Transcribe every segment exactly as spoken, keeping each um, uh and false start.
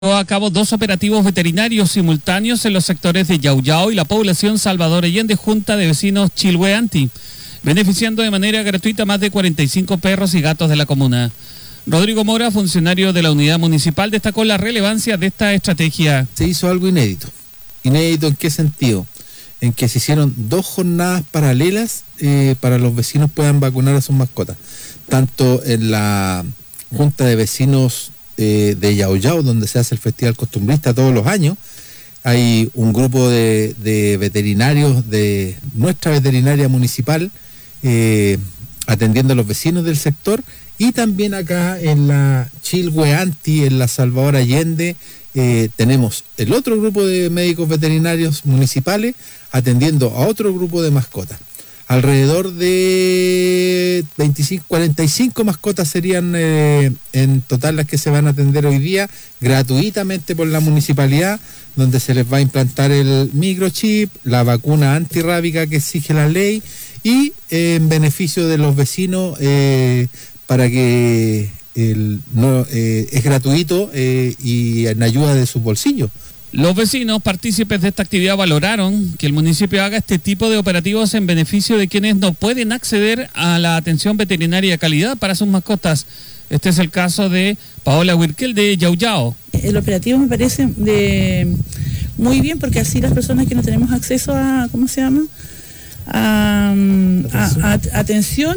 a cabo dos operativos veterinarios simultáneos en los sectores de Yauyao y la población Salvador Allende, Junta de Vecinos Chilhue Anti, beneficiando de manera gratuita a más de cuarenta y cinco perros y gatos de la comuna. Rodrigo Mora, funcionario de la unidad municipal, destacó la relevancia de esta estrategia. Se hizo algo inédito. ¿Inédito en qué sentido? En que se hicieron dos jornadas paralelas eh, para los vecinos puedan vacunar a sus mascotas. Tanto en la Junta de Vecinos eh, de Yauyao, donde se hace el Festival Costumbrista todos los años, hay un grupo de, de veterinarios de nuestra veterinaria municipal eh, atendiendo a los vecinos del sector, y también acá en la Chilhue Anti, en la Salvador Allende, eh, tenemos el otro grupo de médicos veterinarios municipales atendiendo a otro grupo de mascotas. Alrededor de veinticinco, cuarenta y cinco mascotas serían eh, en total las que se van a atender hoy día gratuitamente por la municipalidad, donde se les va a implantar el microchip, la vacuna antirrábica que exige la ley, y eh, en beneficio de los vecinos eh, para que el, no, eh, es gratuito eh, y en ayuda de sus bolsillos. Los vecinos partícipes de esta actividad valoraron que el municipio haga este tipo de operativos en beneficio de quienes no pueden acceder a la atención veterinaria de calidad para sus mascotas. Este es el caso de Paola Huirquel de Yauyao. El operativo me parece de muy bien, porque así las personas que no tenemos acceso a, ¿cómo se llama? A, a, a atención,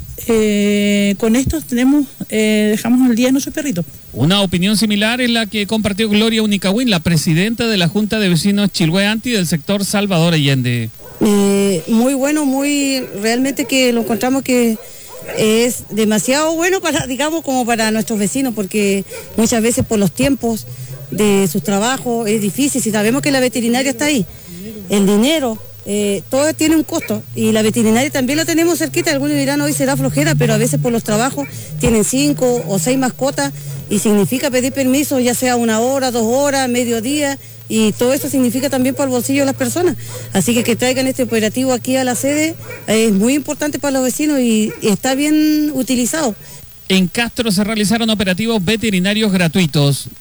eh, con esto tenemos, eh, dejamos al día a nuestros perritos. Una opinión similar es la que compartió Gloria Unicahuín, la presidenta de la Junta de Vecinos Chilhue Anti del sector Salvador Allende. Eh, muy bueno, muy realmente que lo encontramos que es demasiado bueno para, digamos, como para nuestros vecinos, porque muchas veces por los tiempos de sus trabajos es difícil. Si sabemos que la veterinaria está ahí, el dinero, eh, todo tiene un costo, y la veterinaria también la tenemos cerquita. Algunos dirán hoy será flojera, pero a veces por los trabajos tienen cinco o seis mascotas y significa pedir permiso, ya sea una hora, dos horas, mediodía, y todo eso significa también para el bolsillo de las personas. Así que que traigan este operativo aquí a la sede es muy importante para los vecinos y, y está bien utilizado. En Castro se realizaron operativos veterinarios gratuitos.